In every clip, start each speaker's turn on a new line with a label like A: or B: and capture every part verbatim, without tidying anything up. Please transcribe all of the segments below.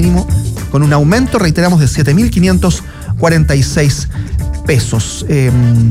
A: mínimo con un aumento, reiteramos, de siete mil quinientos cuarenta y seis pesos. Eh,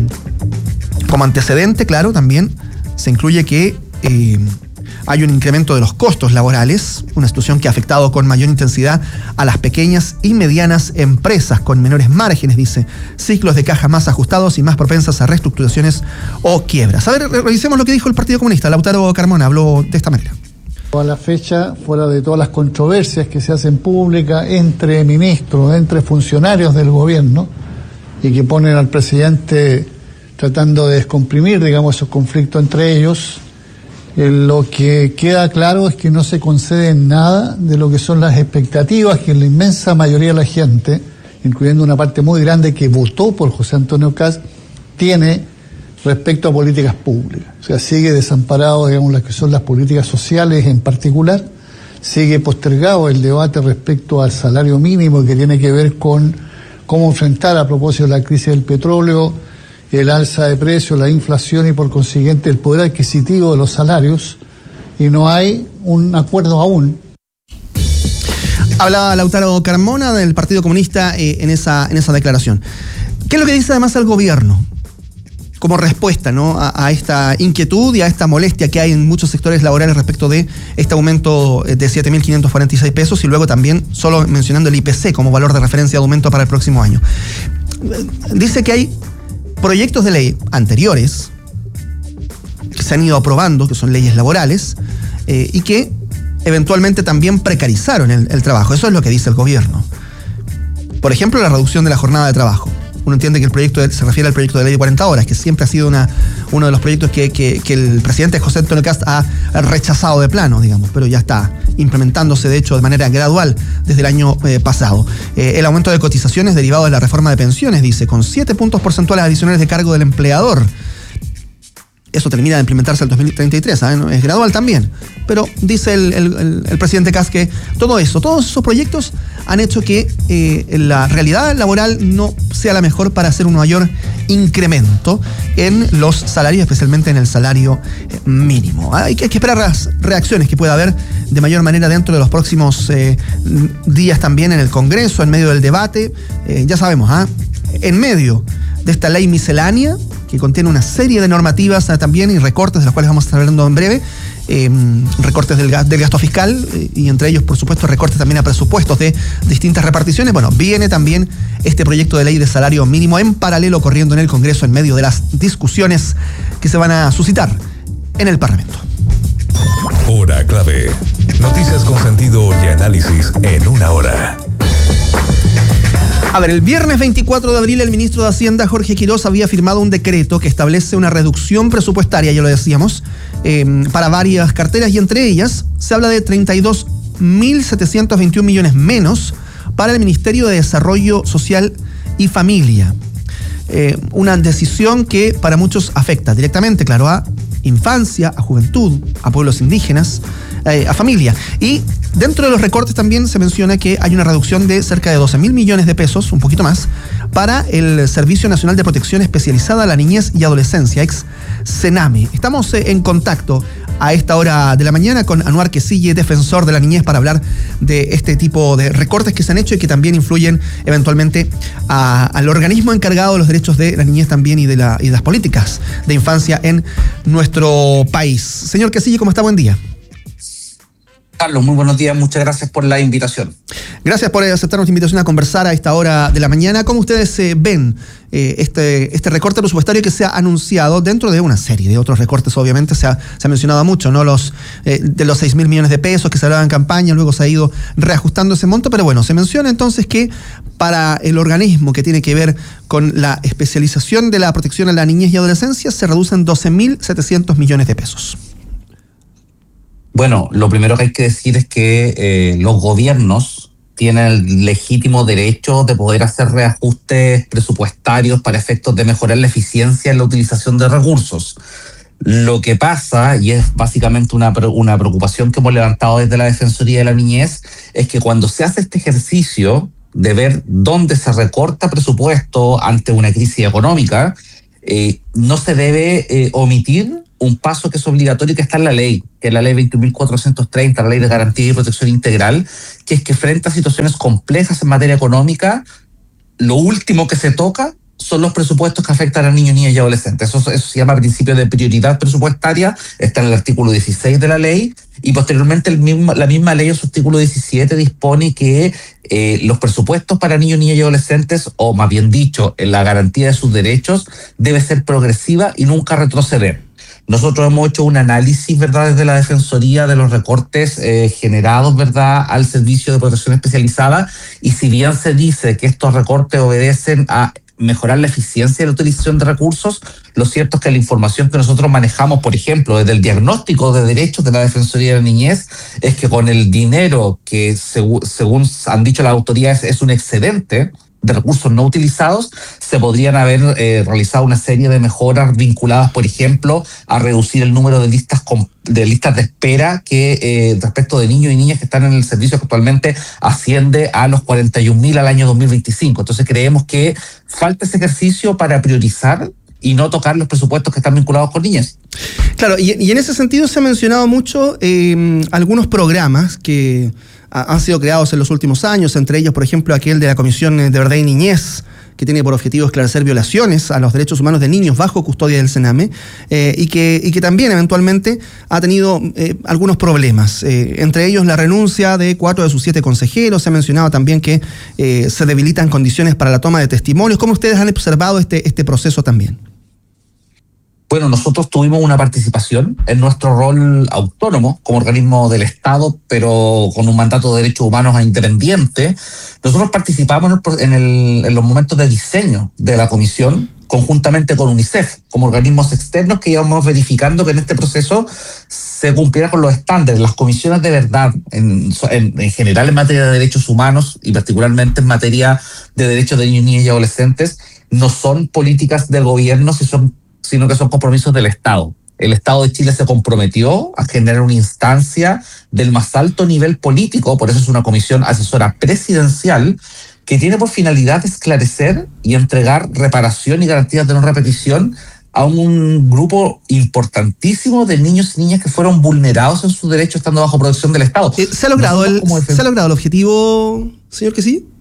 A: como antecedente, claro, también se incluye que eh, hay un incremento de los costos laborales, una situación que ha afectado con mayor intensidad a las pequeñas y medianas empresas con menores márgenes, dice, ciclos de caja más ajustados y más propensas a reestructuraciones o quiebras. A ver, revisemos lo que dijo el Partido Comunista. Lautaro Carmona habló de esta manera.
B: A la fecha, fuera de todas las controversias que se hacen públicas entre ministros, entre funcionarios del gobierno, y que ponen al presidente tratando de descomprimir, digamos, esos conflictos entre ellos, eh, lo que queda claro es que no se concede nada de lo que son las expectativas que la inmensa mayoría de la gente, incluyendo una parte muy grande que votó por José Antonio Kast, tiene respecto a políticas públicas. O sea, sigue desamparado, digamos, las que son las políticas sociales en particular, sigue postergado el debate respecto al salario mínimo que tiene que ver con cómo enfrentar, a propósito de la crisis del petróleo, el alza de precios, la inflación y por consiguiente el poder adquisitivo de los salarios, y no hay un acuerdo aún.
A: Hablaba Lautaro Carmona del Partido Comunista eh, en esa, en esa declaración. ¿Qué es lo que dice además el gobierno como respuesta, ¿no?, a, a esta inquietud y a esta molestia que hay en muchos sectores laborales respecto de este aumento de siete mil quinientos cuarenta y seis pesos, y luego también solo mencionando el I P C como valor de referencia de aumento para el próximo año? Dice que hay proyectos de ley anteriores que se han ido aprobando, que son leyes laborales, eh, y que eventualmente también precarizaron el, el trabajo. Eso es lo que dice el gobierno. Por ejemplo, la reducción de la jornada de trabajo. Uno entiende que el proyecto de, se refiere al proyecto de ley de cuarenta horas, que siempre ha sido una, uno de los proyectos que, que, que el presidente José Antonio Kast ha rechazado de plano, digamos, pero ya está implementándose, de hecho, de manera gradual desde el año eh, pasado. Eh, el aumento de cotizaciones derivado de la reforma de pensiones, dice, con siete puntos porcentuales adicionales de cargo del empleador. Eso termina de implementarse en el dos mil treinta y tres, ¿saben? Es gradual también. Pero dice el, el, el presidente Kast que todo eso, todos esos proyectos han hecho que eh, la realidad laboral no sea la mejor para hacer un mayor incremento en los salarios, especialmente en el salario mínimo. Hay que, hay que esperar las reacciones que pueda haber de mayor manera dentro de los próximos eh, días también en el Congreso, en medio del debate. Eh, ya sabemos, ¿ah? En medio de esta ley miscelánea, que contiene una serie de normativas eh, también y recortes de los cuales vamos a estar hablando en breve, eh, recortes del, del gasto fiscal eh, y entre ellos, por supuesto, recortes también a presupuestos de distintas reparticiones. Bueno, viene también este proyecto de ley de salario mínimo en paralelo corriendo en el Congreso en medio de las discusiones que se van a suscitar en el Parlamento.
C: Hora clave. Noticias con sentido y análisis en una hora.
A: A ver, el viernes veinticuatro de abril el ministro de Hacienda, Jorge Quiroz, había firmado un decreto que establece una reducción presupuestaria, ya lo decíamos, eh, para varias carteras, y entre ellas se habla de treinta y dos mil setecientos veintiún millones menos para el Ministerio de Desarrollo Social y Familia. Eh, una decisión que para muchos afecta directamente, claro, a infancia, a juventud, a pueblos indígenas, eh, a familia. Y dentro de los recortes también se menciona que hay una reducción de cerca de doce mil millones de pesos, un poquito más, para el Servicio Nacional de Protección Especializada a la Niñez y Adolescencia, ex Sename. Estamos eh, en contacto a esta hora de la mañana con Anuar Quesille, defensor de la niñez, para hablar de este tipo de recortes que se han hecho y que también influyen eventualmente a, al organismo encargado de los derechos de la niñez también y de, la, y de las políticas de infancia en nuestro país. Señor Quesille, ¿cómo está? Buen día.
D: Carlos, muy buenos días, muchas gracias por la invitación.
A: Gracias por aceptar nuestra invitación a conversar a esta hora de la mañana. ¿Cómo ustedes eh, ven eh, este, este recorte presupuestario que se ha anunciado dentro de una serie de otros recortes? Obviamente se ha, se ha mencionado mucho, ¿no? Los, eh, de los seis mil millones de pesos que se hablaba en campaña, luego se ha ido reajustando ese monto, pero bueno, se menciona entonces que para el organismo que tiene que ver con la especialización de la protección a la niñez y adolescencia se reducen doce mil setecientos millones de pesos.
D: Bueno, lo primero que hay que decir es que eh, los gobiernos tienen el legítimo derecho de poder hacer reajustes presupuestarios para efectos de mejorar la eficiencia en la utilización de recursos. Lo que pasa, y es básicamente una, una preocupación que hemos levantado desde la Defensoría de la Niñez, es que cuando se hace este ejercicio de ver dónde se recorta presupuesto ante una crisis económica, eh, no se debe eh, omitir un paso que es obligatorio, que está en la ley, que es la ley veinte mil cuatrocientos treinta, la ley de garantía y protección integral, que es que frente a situaciones complejas en materia económica, lo último que se toca son los presupuestos que afectan a niños, niñas y adolescentes. Eso, eso se llama principio de prioridad presupuestaria, está en el artículo dieciséis de la ley, y posteriormente el mismo, la misma ley en su artículo diecisiete dispone que eh, los presupuestos para niños, niñas y adolescentes, o más bien dicho, en la garantía de sus derechos, debe ser progresiva y nunca retroceder. Nosotros hemos hecho un análisis, ¿verdad?, desde la Defensoría de los recortes eh, generados, ¿verdad?, al Servicio de Protección Especializada, y si bien se dice que estos recortes obedecen a mejorar la eficiencia de la utilización de recursos, lo cierto es que la información que nosotros manejamos, por ejemplo, desde el diagnóstico de derechos de la Defensoría de la Niñez, es que con el dinero que, segu- según han dicho las autoridades, es un excedente de recursos no utilizados, se podrían haber eh, realizado una serie de mejoras vinculadas, por ejemplo, a reducir el número de listas con, de listas de espera que eh, respecto de niños y niñas que están en el servicio, que actualmente asciende a los cuarenta y un mil al año dos mil veinticinco. Entonces creemos que falta ese ejercicio para priorizar y no tocar los presupuestos que están vinculados con niñas.
A: Claro, y, y en ese sentido se ha mencionado mucho eh, algunos programas que han sido creados en los últimos años, entre ellos, por ejemplo, aquel de la Comisión de Verdad y Niñez, que tiene por objetivo esclarecer violaciones a los derechos humanos de niños bajo custodia del Sename, eh, y, que, y que también eventualmente ha tenido eh, algunos problemas, eh, entre ellos la renuncia de cuatro de sus siete consejeros. Se ha mencionado también que eh, se debilitan condiciones para la toma de testimonios. ¿Cómo ustedes han observado este, este proceso también?
D: Bueno, nosotros tuvimos una participación en nuestro rol autónomo como organismo del Estado, pero con un mandato de derechos humanos independiente. Nosotros participamos en, el, en los momentos de diseño de la comisión, conjuntamente con UNICEF, como organismos externos que íbamos verificando que en este proceso se cumpliera con los estándares. Las comisiones de verdad, en, en, en general en materia de derechos humanos y particularmente en materia de derechos de niños, niñas y adolescentes, no son políticas del gobierno, si son sino que son compromisos del Estado. El Estado de Chile se comprometió a generar una instancia del más alto nivel político, por eso es una comisión asesora presidencial, que tiene por finalidad esclarecer y entregar reparación y garantías de no repetición a un grupo importantísimo de niños y niñas que fueron vulnerados en sus derechos estando bajo protección del Estado.
A: ¿Se ha logrado, el, ¿se ha logrado el objetivo, señor que sí?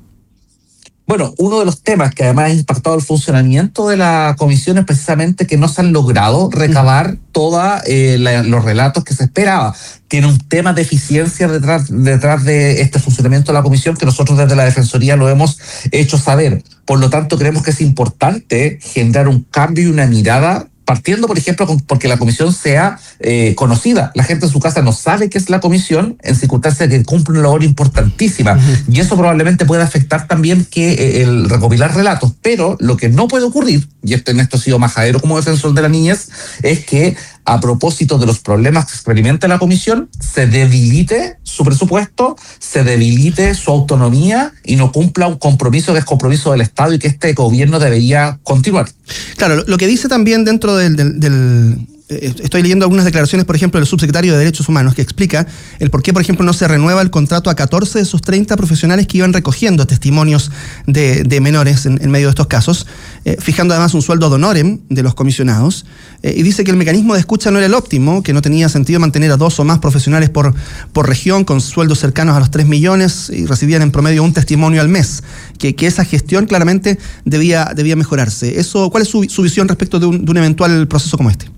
D: Bueno, uno de los temas que además ha impactado el funcionamiento de la comisión es precisamente que no se han logrado recabar todos eh, los relatos que se esperaba. Tiene un tema de eficiencia detrás, detrás de este funcionamiento de la comisión que nosotros desde la Defensoría lo hemos hecho saber. Por lo tanto, creemos que es importante generar un cambio y una mirada, partiendo, por ejemplo, con, porque la comisión sea eh, conocida. La gente en su casa no sabe qué es la comisión, en circunstancias que cumple una labor importantísima. Uh-huh. Y eso probablemente puede afectar también que eh, el recopilar relatos. Pero lo que no puede ocurrir, y esto, en esto he sido majadero como defensor de la niñez, es que a propósito de los problemas que experimenta la comisión, se debilite su presupuesto, se debilite su autonomía y no cumpla un compromiso que es compromiso del Estado y que este gobierno debería continuar.
A: Claro, lo que dice también dentro del... del, del... Estoy leyendo algunas declaraciones, por ejemplo, del subsecretario de Derechos Humanos, que explica el por qué, por ejemplo, no se renueva el contrato a catorce de esos treinta profesionales que iban recogiendo testimonios de, de menores en, en medio de estos casos, eh, fijando además un sueldo ad honorem de los comisionados, eh, y dice que el mecanismo de escucha no era el óptimo, que no tenía sentido mantener a dos o más profesionales por, por región con sueldos cercanos a los tres millones y recibían en promedio un testimonio al mes, que, que esa gestión claramente debía, debía mejorarse. Eso, ¿cuál es su, su visión respecto de un, de un eventual proceso como este?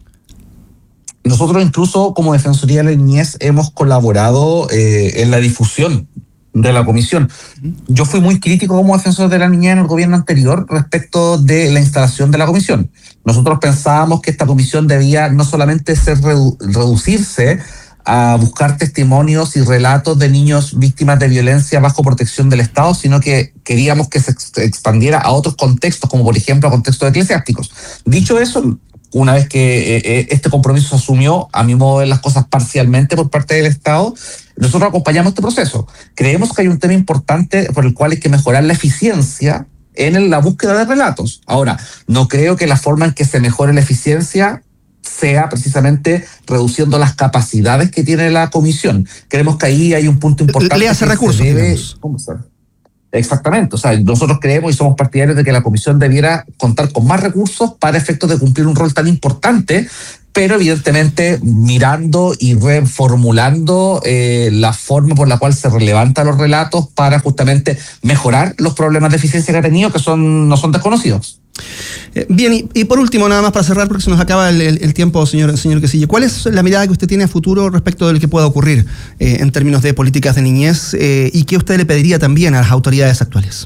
D: Nosotros incluso como Defensoría de la Niñez hemos colaborado eh, en la difusión de la comisión. Yo fui muy crítico como defensor de la niñez en el gobierno anterior respecto de la instalación de la comisión. Nosotros pensábamos que esta comisión debía no solamente ser redu- reducirse a buscar testimonios y relatos de niños víctimas de violencia bajo protección del Estado, sino que queríamos que se ex- expandiera a otros contextos, como por ejemplo a contextos eclesiásticos. Dicho eso, una vez que eh, este compromiso se asumió, a mi modo de ver las cosas parcialmente por parte del Estado, nosotros acompañamos este proceso. Creemos que hay un tema importante por el cual hay que mejorar la eficiencia en la búsqueda de relatos. Ahora, no creo que la forma en que se mejore la eficiencia sea precisamente reduciendo las capacidades que tiene la comisión. Creemos que ahí hay un punto importante.
A: Le hace recursos,
D: debe, ¿cómo se llama? Exactamente, o sea, nosotros creemos y somos partidarios de que la comisión debiera contar con más recursos para efectos de cumplir un rol tan importante pero evidentemente mirando y reformulando eh, la forma por la cual se levantan los relatos para justamente mejorar los problemas de eficiencia que ha tenido, que son no son desconocidos.
A: Eh, bien, y, y por último, nada más para cerrar, porque se nos acaba el, el, el tiempo, señor, señor Quecille, ¿cuál es la mirada que usted tiene a futuro respecto de lo que pueda ocurrir eh, en términos de políticas de niñez eh, y qué usted le pediría también a las autoridades actuales?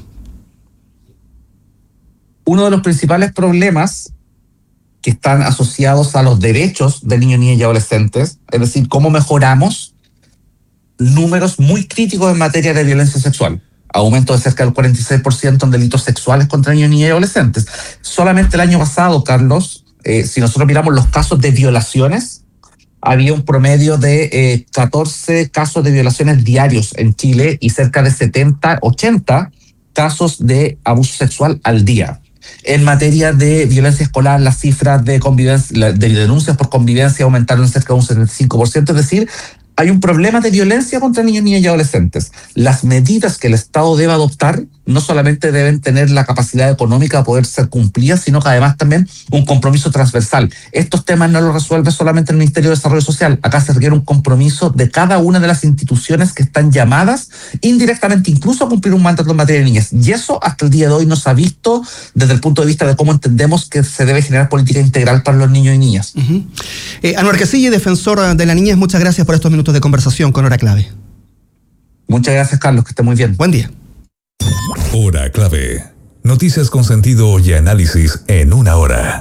D: Uno de los principales problemas que están asociados a los derechos de niños, niñas y adolescentes, es decir, cómo mejoramos números muy críticos en materia de violencia sexual. Aumento de cerca del cuarenta y seis por ciento en delitos sexuales contra niños, niñas y adolescentes. Solamente el año pasado, Carlos, eh, si nosotros miramos los casos de violaciones, había un promedio de eh, catorce casos de violaciones diarios en Chile y cerca de setenta, ochenta casos de abuso sexual al día. En materia de violencia escolar, las cifras de convivencia, de denuncias por convivencia aumentaron en cerca de un setenta y cinco por ciento, es decir, hay un problema de violencia contra niños, niñas y adolescentes. Las medidas que el Estado debe adoptar no solamente deben tener la capacidad económica de poder ser cumplidas, sino que además también un compromiso transversal. Estos temas no los resuelve solamente el Ministerio de Desarrollo Social. Acá se requiere un compromiso de cada una de las instituciones que están llamadas indirectamente incluso a cumplir un mandato en materia de niñez. Y eso hasta el día de hoy no se ha visto desde el punto de vista de cómo entendemos que se debe generar política integral para los niños y niñas.
A: Uh-huh. eh, Anuar Quecille, defensor de la niñez, muchas gracias por estos minutos de conversación con Hora Clave.
D: Muchas gracias, Carlos, que esté muy bien.
A: Buen día.
C: Hora Clave. Noticias con sentido y análisis en una hora.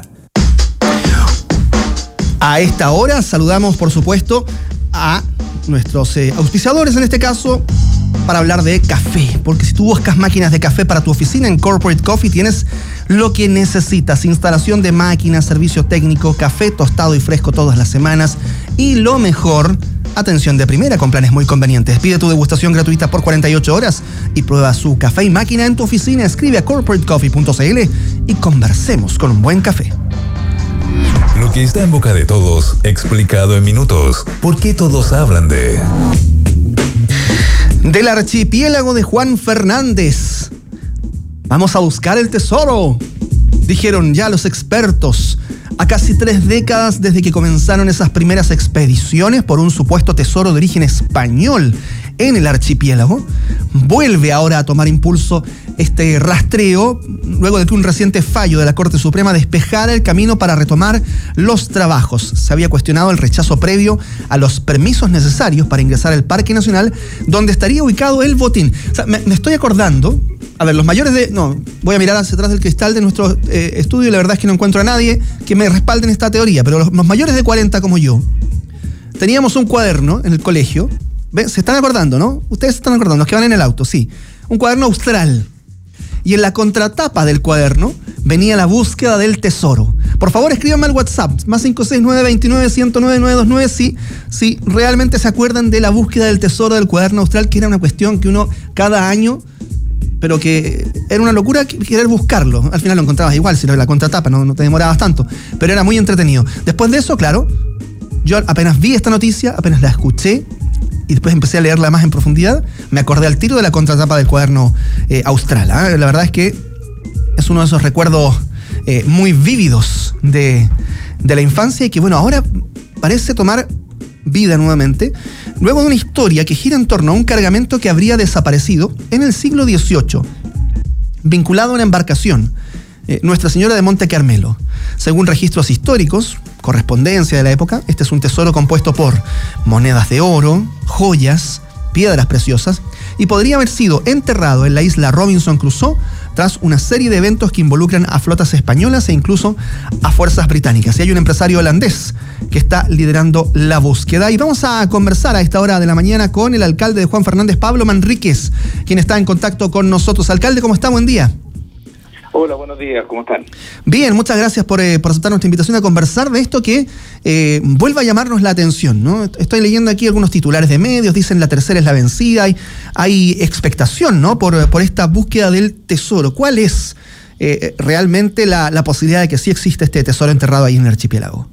A: A esta hora saludamos, por supuesto, a nuestros eh, auspiciadores, en este caso, para hablar de café. Porque si tú buscas máquinas de café para tu oficina en Corporate Coffee, tienes lo que necesitas. Instalación de máquinas, servicio técnico, café tostado y fresco todas las semanas. Y lo mejor, atención de primera con planes muy convenientes. Pide tu degustación gratuita por cuarenta y ocho horas y prueba su café y máquina en tu oficina. Escribe a corporate coffee punto c l y conversemos con un buen café.
C: Lo que está en boca de todos, explicado en minutos. ¿Por qué todos hablan de...?
A: Del archipiélago de Juan Fernández. Vamos a buscar el tesoro, dijeron ya los expertos. A casi tres décadas desde que comenzaron esas primeras expediciones por un supuesto tesoro de origen español en el archipiélago, vuelve ahora a tomar impulso este rastreo, luego de que un reciente fallo de la Corte Suprema despejara el camino para retomar los trabajos. Se había cuestionado el rechazo previo a los permisos necesarios para ingresar al Parque Nacional, donde estaría ubicado el botín. O sea, me, me estoy acordando... A ver, los mayores de... No, voy a mirar hacia atrás del cristal de nuestro eh, estudio y la verdad es que no encuentro a nadie que me respalde en esta teoría, pero los, los mayores de cuarenta como yo, teníamos un cuaderno en el colegio. ¿Ven? Se están acordando, ¿no? Ustedes se están acordando, los que van en el auto, sí. Un cuaderno austral. Y en la contratapa del cuaderno venía la búsqueda del tesoro. Por favor, escríbanme al WhatsApp, más cinco seis nueve, veintinueve, ciento nueve, nueve dos nueve, si, si realmente se acuerdan de la búsqueda del tesoro del cuaderno austral, que era una cuestión que uno cada año... pero que era una locura querer buscarlo. Al final lo encontrabas igual, si era la contratapa, no, no te demorabas tanto. Pero era muy entretenido. Después de eso, claro, yo apenas vi esta noticia, apenas la escuché, y después empecé a leerla más en profundidad, me acordé al tiro de la contratapa del cuaderno eh, austral. ¿eh? La verdad es que es uno de esos recuerdos eh, muy vívidos de, de la infancia y que, bueno, ahora parece tomar vida nuevamente, luego de una historia que gira en torno a un cargamento que habría desaparecido en el siglo dieciocho, vinculado a una embarcación, eh, Nuestra Señora de Monte Carmelo. Según registros históricos, correspondencia de la época, este es un tesoro compuesto por monedas de oro, joyas, piedras preciosas, y podría haber sido enterrado en la isla Robinson Crusoe tras una serie de eventos que involucran a flotas españolas e incluso a fuerzas británicas. Y hay un empresario holandés que está liderando la búsqueda. Y vamos a conversar a esta hora de la mañana con el alcalde de Juan Fernández, Pablo Manríquez, quien está en contacto con nosotros. Alcalde, ¿cómo está? Buen día.
E: Hola, buenos días, ¿cómo están?
A: Bien, muchas gracias por, eh, por aceptar nuestra invitación a conversar de esto que eh, vuelve a llamarnos la atención, ¿no? Estoy leyendo aquí algunos titulares de medios, dicen la tercera es la vencida, hay, hay expectación, ¿no? Por, por esta búsqueda del tesoro. ¿Cuál es eh, realmente la, la posibilidad de que sí existe este tesoro enterrado ahí en el archipiélago?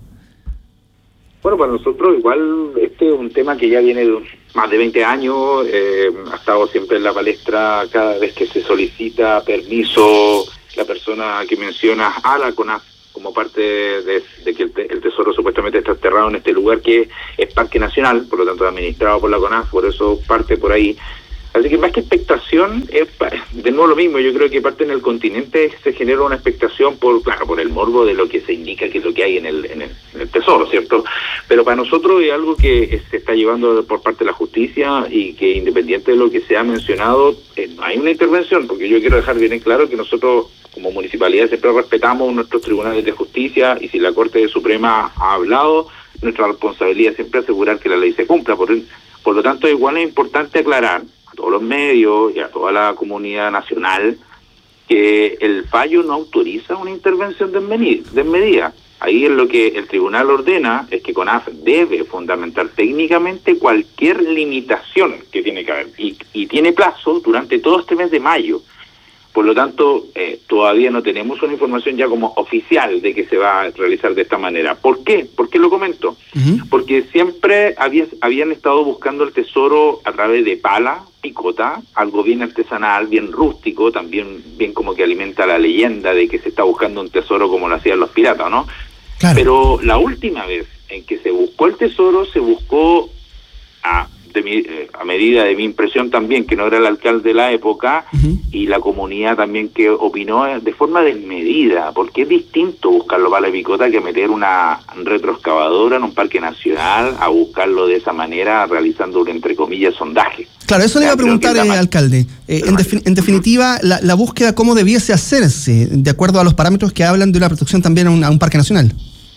E: Bueno, para nosotros igual este es un tema que ya viene de más de veinte años, eh, ha estado siempre en la palestra cada vez que se solicita permiso. La persona que mencionas, a la CONAF, como como parte de, de que el, te, el tesoro supuestamente está enterrado en este lugar que es Parque Nacional, por lo tanto administrado por la CONAF, por eso parte por ahí. Así que más que expectación, es de nuevo lo mismo. Yo creo que parte en el continente se genera una expectación por, claro, por el morbo de lo que se indica que es lo que hay en el, en el, en el tesoro, ¿cierto? Pero para nosotros es algo que se está llevando por parte de la justicia y que independiente de lo que se ha mencionado, eh, no hay una intervención, porque yo quiero dejar bien en claro que nosotros como municipalidad siempre respetamos nuestros tribunales de justicia y si la Corte Suprema ha hablado, nuestra responsabilidad es siempre asegurar que la ley se cumpla. Por, por lo tanto, igual es importante aclarar a todos los medios y a toda la comunidad nacional que el fallo no autoriza una intervención desmedida. Ahí es lo que el tribunal ordena, es que CONAF debe fundamentar técnicamente cualquier limitación que tiene que haber y, y tiene plazo durante todo este mes de mayo. Por lo tanto, eh, todavía no tenemos una información ya como oficial de que se va a realizar de esta manera. ¿Por qué? ¿Por qué lo comento? Uh-huh. Porque siempre había, habían estado buscando el tesoro a través de pala, picota, algo bien artesanal, bien rústico, también bien como que alimenta la leyenda de que se está buscando un tesoro como lo hacían los piratas, ¿no? Claro. Pero la última vez en que se buscó el tesoro, se buscó a... De mi, eh, a medida de mi impresión también, que no era el alcalde de la época, uh-huh. y la comunidad también que opinó de forma desmedida, porque es distinto buscarlo para la picota que meter una retroexcavadora en un parque nacional a buscarlo de esa manera, realizando un, entre comillas, sondaje.
A: Claro, eso le iba a preguntar, eh, alcalde. Eh, en, defi- en definitiva, la, la búsqueda, ¿cómo debiese hacerse, de acuerdo a los parámetros que hablan de una protección también a un, a un parque nacional?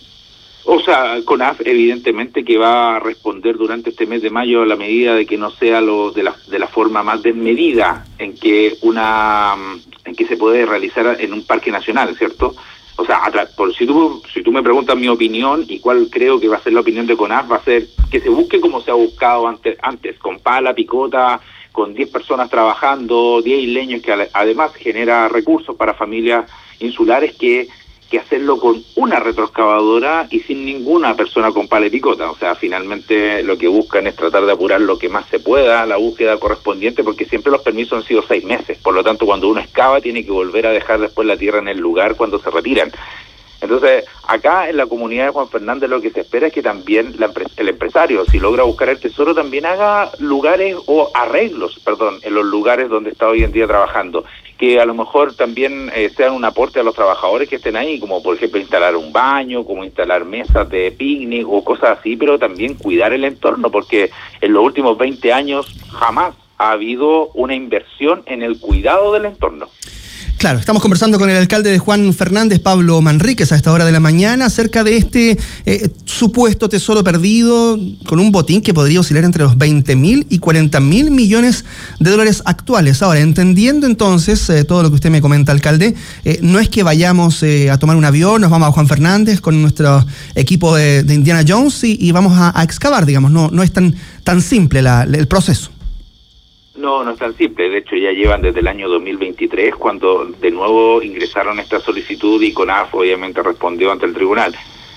E: O sea, CONAF evidentemente que va a responder durante este mes de mayo a la medida de que no sea lo de la de la forma más desmedida en que una en que se puede realizar en un parque nacional, ¿cierto? O sea, por si tú si tú me preguntas mi opinión y cuál creo que va a ser la opinión de CONAF, va a ser que se busque como se ha buscado antes, antes con pala, picota, con diez personas trabajando, diez isleños, que además genera recursos para familias insulares, que que hacerlo con una retroexcavadora y sin ninguna persona con pala y picota. O sea, finalmente lo que buscan es tratar de apurar lo que más se pueda, la búsqueda correspondiente, porque siempre los permisos han sido seis meses. Por lo tanto, cuando uno excava, tiene que volver a dejar después la tierra en el lugar cuando se retiran. Entonces, acá en la comunidad de Juan Fernández lo que se espera es que también la, el empresario, si logra buscar el tesoro, también haga lugares o arreglos, perdón, en los lugares donde está hoy en día trabajando, que a lo mejor también eh, sean un aporte a los trabajadores que estén ahí, como por ejemplo instalar un baño, como instalar mesas de picnic o cosas así, pero también cuidar el entorno, porque en los últimos veinte años jamás ha habido una inversión en el cuidado del entorno.
A: Claro, estamos conversando con el alcalde de Juan Fernández, Pablo Manríquez, a esta hora de la mañana, acerca de este eh, supuesto tesoro perdido con un botín que podría oscilar entre los veinte mil y cuarenta mil millones de dólares actuales. Ahora, entendiendo entonces eh, todo lo que usted me comenta, alcalde, eh, no es que vayamos eh, a tomar un avión, nos vamos a Juan Fernández con nuestro equipo de, de Indiana Jones y, y vamos a, a excavar, digamos, no, no es tan, tan simple la, el proceso.
E: No, no es tan simple. De hecho, ya llevan desde el año dos mil veintitrés, cuando de nuevo ingresaron esta solicitud y CONAF obviamente respondió ante el tribunal.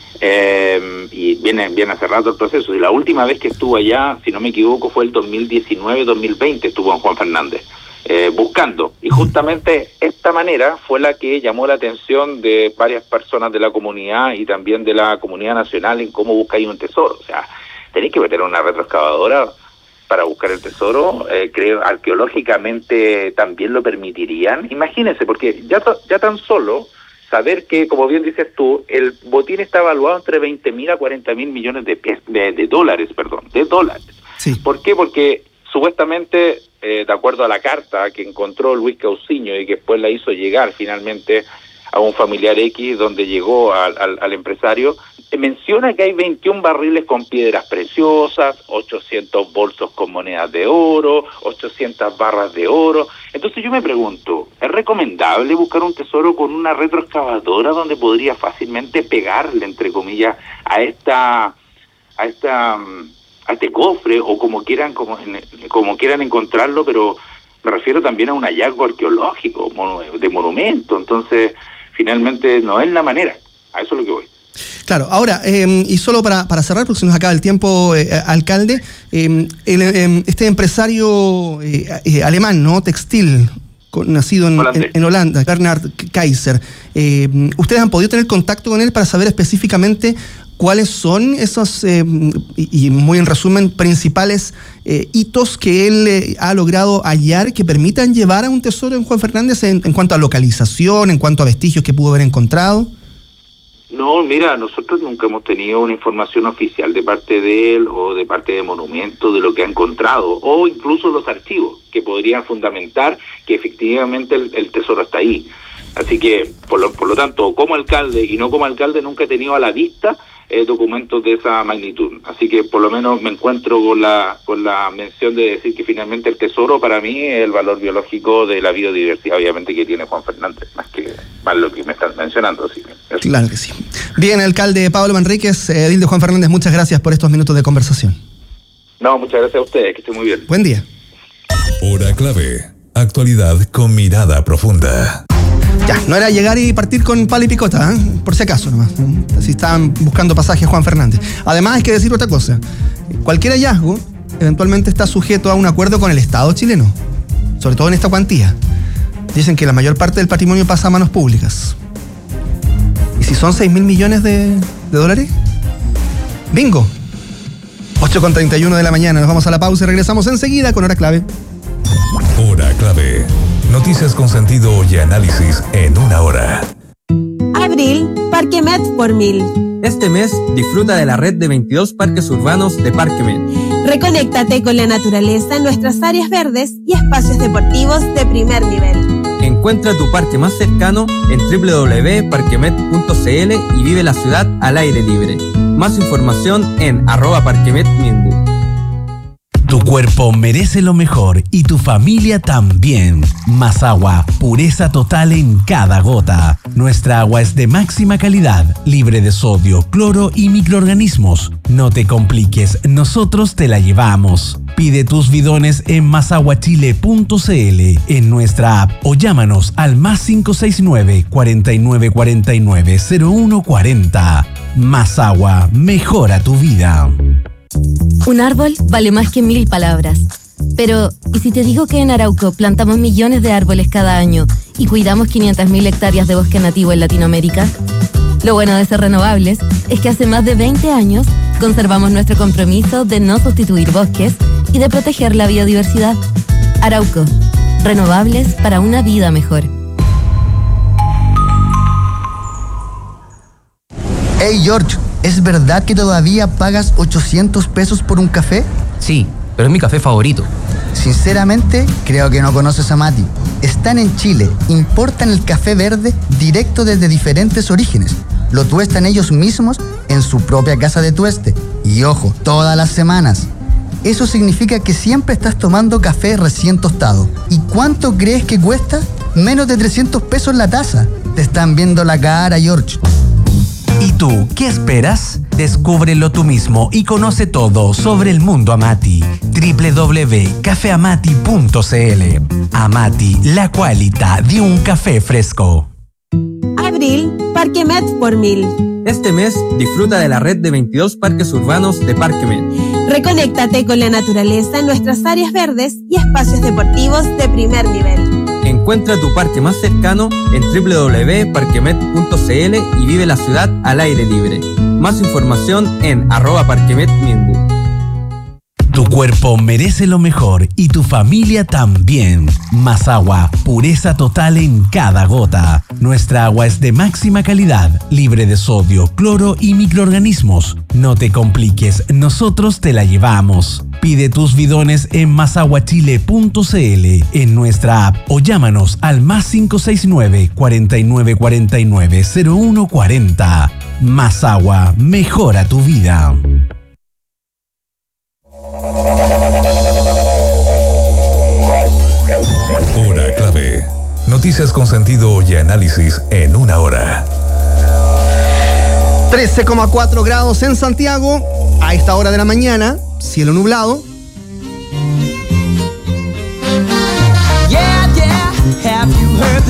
E: Eh, y viene, viene hace rato el proceso. Y la última vez que estuvo allá, si no me equivoco, fue el dos mil diecinueve dos mil veinte, estuvo en Juan Fernández, eh, buscando. Y justamente esta manera fue la que llamó la atención de varias personas de la comunidad y también de la comunidad nacional en cómo buscáis un tesoro. O sea, tenéis que meter una retroexcavadora para buscar el tesoro, eh, creo arqueológicamente también lo permitirían. Imagínense, porque ya, ya tan solo saber que, como bien dices tú, el botín está evaluado entre veinte mil a cuarenta mil millones de, de, de dólares, perdón, de dólares.
A: Sí.
E: ¿Por qué? Porque supuestamente, eh, de acuerdo a la carta que encontró Luis Cauciño y que después la hizo llegar finalmente a un familiar X, donde llegó al, al, al empresario, menciona que hay veintiún barriles con piedras preciosas, ochocientos bolsos con monedas de oro, ochocientas barras de oro. Entonces yo me pregunto, ¿es recomendable buscar un tesoro con una retroexcavadora donde podría fácilmente pegarle, entre comillas, a esta, a esta, a este cofre, o como quieran, como, como quieran encontrarlo, pero me refiero también a un hallazgo arqueológico, de monumento? Entonces, finalmente no es la manera. A eso es lo que voy.
A: Claro, ahora, eh, y solo para, para cerrar, porque se nos acaba el tiempo, eh, alcalde, eh, el, eh, este empresario eh, eh, alemán, ¿no? Textil, con, nacido en, en, en Holanda, Bernard Kaiser. Eh, ¿Ustedes han podido tener contacto con él para saber específicamente cuáles son esos, eh, y, y muy en resumen, principales eh, hitos que él eh, ha logrado hallar que permitan llevar a un tesoro en Juan Fernández en, en cuanto a localización, en cuanto a vestigios que pudo haber encontrado?
E: No, mira, nosotros nunca hemos tenido una información oficial de parte de él o de parte de Monumento de lo que ha encontrado, o incluso los archivos que podrían fundamentar que efectivamente el, el tesoro está ahí. Así que, por lo, por lo tanto, como alcalde y no como alcalde, nunca he tenido a la vista eh, documentos de esa magnitud. Así que por lo menos me encuentro con la con la mención de decir que finalmente el tesoro para mí es el valor biológico de la biodiversidad, obviamente, que tiene Juan Fernández, más que más lo que me están mencionando. Así que, eso.
A: Claro que sí. Bien, alcalde Pablo Manríquez, edil de Juan Fernández, muchas gracias por estos minutos de conversación.
E: No, muchas gracias a ustedes, que estén muy bien.
A: Buen día.
C: Hora clave. Actualidad con mirada profunda.
A: Ya, no era llegar y partir con pala y picota, ¿eh? Por si acaso nomás, ¿eh? Si estaban buscando pasaje Juan Fernández. Además hay que decir otra cosa. Cualquier hallazgo eventualmente está sujeto a un acuerdo con el Estado chileno, sobre todo en esta cuantía. Dicen que la mayor parte del patrimonio pasa a manos públicas. ¿Y si son seis mil millones de, de dólares? ¡Bingo! ocho con treinta y uno de la mañana, nos vamos a la pausa y regresamos enseguida con Hora Clave.
C: Hora Clave. Noticias con sentido y análisis en una hora.
F: Abril, Parque Met por mil.
G: Este mes disfruta de la red de veintidós parques urbanos de Parque Met.
F: Reconéctate con la naturaleza en nuestras áreas verdes y espacios deportivos de primer nivel.
G: Encuentra tu parque más cercano en doble u doble u doble u punto parquemet punto c l y vive la ciudad al aire libre. Más información en arroba parquemetminbu.
H: Tu cuerpo merece lo mejor y tu familia también. Más agua, pureza total en cada gota. Nuestra agua es de máxima calidad, libre de sodio, cloro y microorganismos. No te compliques, nosotros te la llevamos. Pide tus bidones en masaguachile punto c l, en nuestra app o llámanos al más cinco seis nueve, cuatro nueve cuatro nueve, cero uno cuatro cero. Más agua, mejora tu vida.
I: Un árbol vale más que mil palabras. Pero, ¿y si te digo que en Arauco plantamos millones de árboles cada año y cuidamos quinientas mil hectáreas de bosque nativo en Latinoamérica? Lo bueno de ser renovables es que hace más de veinte años conservamos nuestro compromiso de no sustituir bosques y de proteger la biodiversidad. Arauco, renovables para una vida mejor.
J: Hey George, ¿es verdad que todavía pagas ochocientos pesos por un café?
K: Sí, pero es mi café favorito.
J: Sinceramente, creo que no conoces a Mati. Están en Chile, importan el café verde directo desde diferentes orígenes. Lo tuestan ellos mismos en su propia casa de tueste. Y ojo, todas las semanas. Eso significa que siempre estás tomando café recién tostado. ¿Y cuánto crees que cuesta? Menos de trescientos pesos la taza. Te están viendo la cara, George.
H: ¿Y tú, qué esperas? Descúbrelo tú mismo y conoce todo sobre el mundo Amati. doble u doble u doble u punto café amati punto c l. Amati, la qualità di un café fresco.
F: Abril, Parque Met por mil.
G: Este mes disfruta de la red de veintidós parques urbanos de Parque Met.
F: Reconéctate con la naturaleza en nuestras áreas verdes y espacios deportivos de primer nivel.
G: Encuentra tu parque más cercano en doble u doble u doble u punto parquemet punto c l y vive la ciudad al aire libre. Más información en arroba parquemetminbu.
H: Tu cuerpo merece lo mejor y tu familia también. Más agua, pureza total en cada gota. Nuestra agua es de máxima calidad, libre de sodio, cloro y microorganismos. No te compliques, nosotros te la llevamos. Pide tus bidones en masaguachile punto c l, en nuestra app o llámanos al más cinco seis nueve, cuatro nueve cuatro nueve, cero uno cuatro cero. Más agua, mejora tu vida.
C: Hora Clave. Noticias con sentido y análisis en una hora.
A: trece coma cuatro grados en Santiago a esta hora de la mañana, cielo nublado.
L: Yeah, yeah. Have you heard the